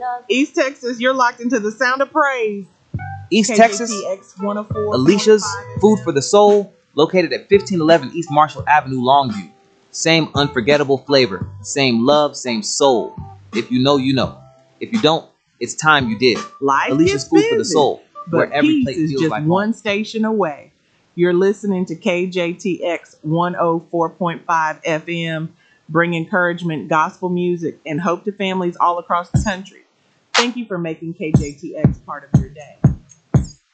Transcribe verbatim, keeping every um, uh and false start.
East Texas, you're locked into the sound of praise. East Texas, Alicia's Food for the Soul, located at fifteen eleven East Marshall Avenue, Longview. Same unforgettable flavor, same love, same soul. If you know, you know. If you don't, it's time you did. Life Alicia's gets Food busy, for the Soul, where but every peace plate is feels just like one home. station away. You're listening to K J T X one oh four point five F M, bring encouragement, gospel music, and hope to families all across the country. Thank you for making K J T X part of your day.